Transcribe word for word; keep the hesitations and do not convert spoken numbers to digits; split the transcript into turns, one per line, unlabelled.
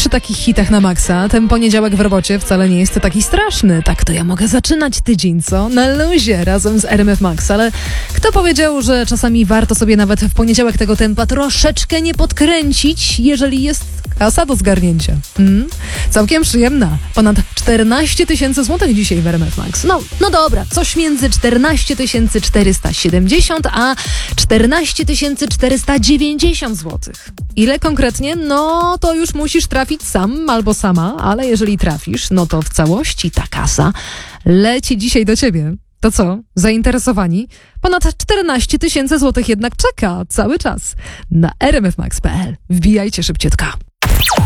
przy takich hitach na maksa ten poniedziałek w robocie wcale nie jest taki straszny. Tak to ja mogę zaczynać tydzień, co? Na luzie, razem z R M F Max. Ale kto powiedział, że czasami warto sobie nawet w poniedziałek tego tempa troszeczkę nie podkręcić, jeżeli jest kasa do zgarnięcia? Hmm? Całkiem przyjemna. Ponad czternaście tysięcy złotych dzisiaj w R M F Max. No, no dobra, coś między czternaście tysięcy czterysta siedemdziesiąt a czternaście tysięcy czterysta dziewięćdziesiąt złotych. Ile konkretnie? No to już musisz trafić sam albo sama, ale jeżeli trafisz, no to w całości ta kasa leci dzisiaj do ciebie. To co? Zainteresowani? Ponad czternaście tysięcy złotych jednak czeka cały czas na r m f max kropka p l. Wbijajcie szybciutko.